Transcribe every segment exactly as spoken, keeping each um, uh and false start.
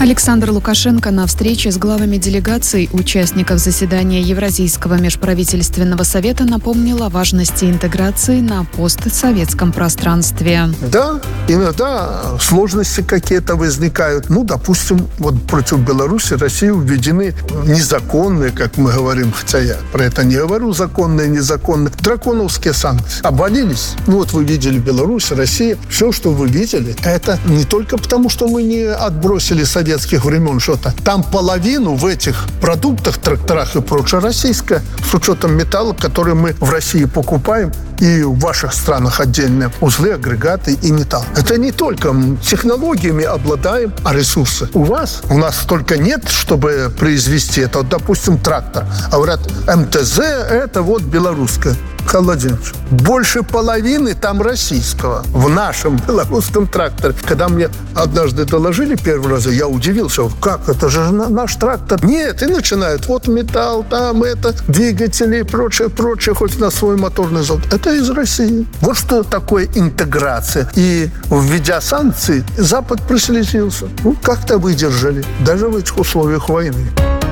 Александр Лукашенко на встрече с главами делегаций участников заседания Евразийского межправительственного совета напомнил о важности интеграции на постсоветском пространстве. Да, иногда сложности какие-то возникают. Ну, допустим, вот против Беларуси, России введены незаконные, как мы говорим, хотя я про это не говорю, законные, незаконные, драконовские санкции. Обвалились. Ну, вот вы видели Беларусь, Россия. Все, что вы видели, это не только потому, что мы не отбросили советских времен что-то. Там половину в этих продуктах, тракторах и прочее российское, с учетом металла, который мы в России покупаем, и в ваших странах отдельные узлы, агрегаты и металл. Это не только технологиями обладаем, а ресурсы. У вас, у нас столько нет, чтобы произвести это. Вот, допустим, трактор. А говорят, эм тэ зэ это вот белорусское. Холодильник. Больше половины там российского в нашем белорусском тракторе. Когда мне однажды доложили первый раз, я удивился, как, это же наш трактор. Нет, и начинают, вот металл, там это, двигатели и прочее, прочее, хоть на свой моторный завод. Это из России. Вот что такое интеграция. И введя санкции, Запад прослезился. Ну, как-то выдержали, даже в этих условиях войны.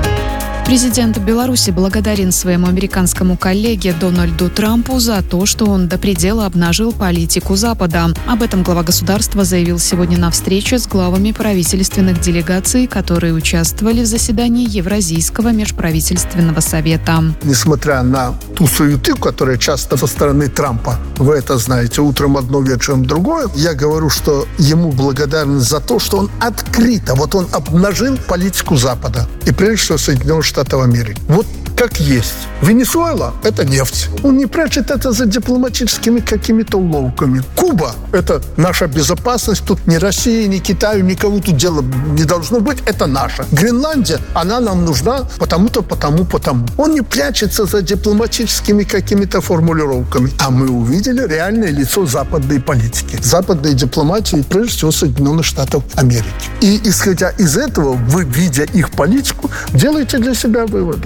Президент Беларуси благодарен своему американскому коллеге Дональду Трампу за то, что он до предела обнажил политику Запада. Об этом глава государства заявил сегодня на встрече с главами правительственных делегаций, которые участвовали в заседании Евразийского межправительственного совета. Несмотря на ту суету, которая часто со стороны Трампа, вы это знаете, утром одно, вечером другое, я говорю, что ему благодарен за то, что он открыто, вот он обнажил политику Запада. И прежде всего Соединенных Штатов Америки. Вот как есть. Венесуэла – это нефть. Он не прячет это за дипломатическими какими-то уловками. Куба – это наша безопасность. Тут ни России, ни Китаю, никому тут дела не должно быть. Это наша. Гренландия, она нам нужна потому-то, потому, потому. Он не прячется за дипломатическими какими-то формулировками. А мы увидели реальное лицо западной политики. Западной дипломатии, прежде всего, Соединенных Штатов Америки. И, исходя из этого, вы, видя их политику, делаете для себя выводы.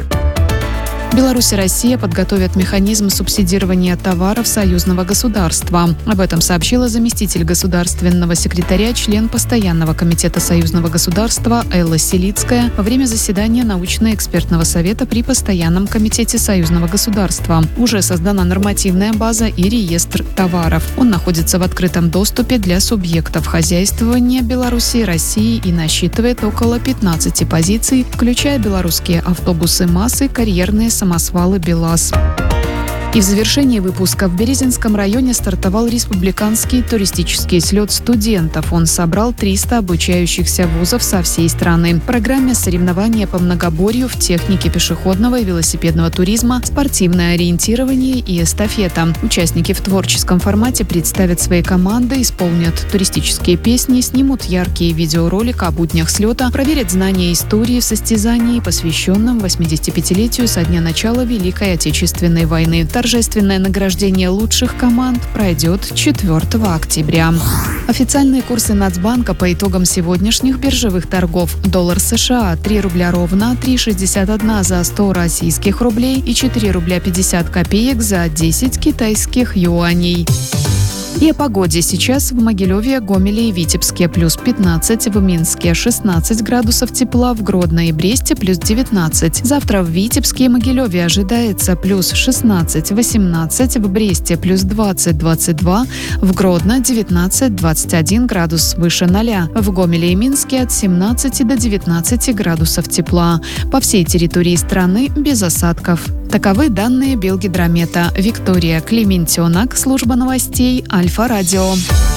Беларусь и Россия подготовят механизм субсидирования товаров союзного государства. Об этом сообщила заместитель государственного секретаря, член Постоянного комитета союзного государства Элла Селицкая во время заседания научно-экспертного совета при Постоянном комитете союзного государства. Уже создана нормативная база и реестр товаров. Он находится в открытом доступе для субъектов хозяйствования Беларуси и России и насчитывает около пятнадцати позиций, включая белорусские автобусы МАЗ и карьерные самолеты. Самосвалы БелАЗ. И в завершении выпуска в Березинском районе стартовал республиканский туристический слет студентов. Он собрал триста обучающихся вузов со всей страны. В программе соревнования по многоборью в технике пешеходного и велосипедного туризма, спортивное ориентирование и эстафета. Участники в творческом формате представят свои команды, исполнят туристические песни, снимут яркие видеоролик о буднях слета, проверят знания истории в состязании, посвященном восьмидесятипятилетию со дня начала Великой Отечественной войны. Торжественное награждение лучших команд пройдет четвёртого октября. Официальные курсы Нацбанка по итогам сегодняшних биржевых торгов. Доллар США три рубля ровно, три шестьдесят один за сто российских рублей и четыре рубля пятьдесят копеек за десять китайских юаней. И о погоде. Сейчас в Могилеве, Гомеле и Витебске плюс пятнадцать, в Минске шестнадцать градусов тепла, в Гродно и Бресте плюс девятнадцать. Завтра в Витебске и Могилеве ожидается плюс шестнадцать, восемнадцать, в Бресте плюс двадцать, двадцать два, в Гродно девятнадцать, двадцать один градус выше ноля. В Гомеле и Минске от семнадцати до девятнадцати градусов тепла. По всей территории страны без осадков. Таковы данные Белгидромета. Виктория Клементенок, служба новостей Альфа-Радио.